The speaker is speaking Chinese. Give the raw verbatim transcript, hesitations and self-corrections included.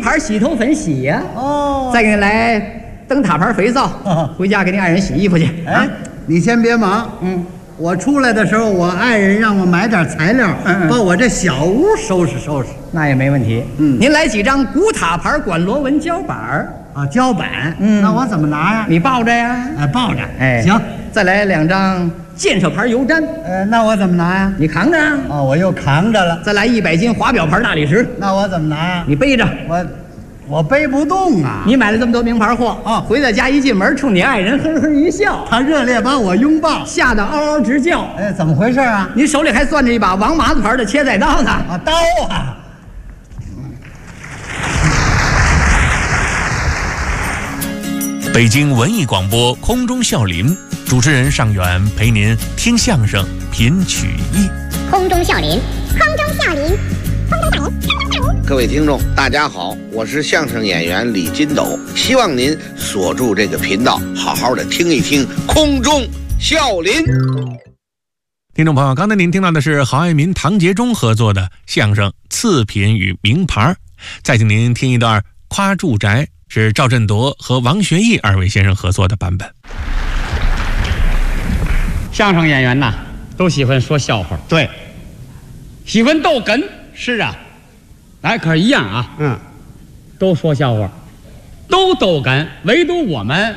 牌洗头粉洗呀、啊。 哦， 再给你来灯塔牌肥皂，哦、回家给你爱人洗衣服去。 哎，啊、你先别忙，嗯，我出来的时候，我爱人让我买点材料，嗯嗯把我这小屋收拾收拾。 那也没问题。嗯，您来几张古塔牌管螺纹胶板啊，胶板。嗯，那我怎么拿呀？ 你抱着呀。 哎，抱着。 哎， 行。 再来两张建设牌油毡。 呃，那我怎么拿呀？ 你扛着。 哦，我又扛着了。 再来一百斤华表牌大理石。 那我怎么拿呀？ 你背着。 我。我背不动啊！ 你买了这么多名牌货啊，回到家一进门，冲你爱人呵呵一笑， 他热烈把我拥抱， 吓得嗷嗷直叫。 哎，怎么回事啊？ 你手里还攥着一把王麻子牌的切菜刀呢！ 啊，刀啊！ 北京文艺广播空中笑林，主持人尚远陪您听相声、品曲艺。 空中笑林，空中笑林。 各位听众大家好，我是相声演员李金斗，希望您锁住这个频道，好好的听一听空中笑林。 听众朋友，刚才您听到的是郝爱民、唐杰忠合作的相声《次品与名牌》，再请您听一段《夸住宅》，是赵振铎和王学义二位先生合作的版本。 相声演员呐，都喜欢说笑话， 对， 喜欢逗哏，是啊。哎，可是一样啊， 嗯， 都说笑话，都逗哏，唯独我们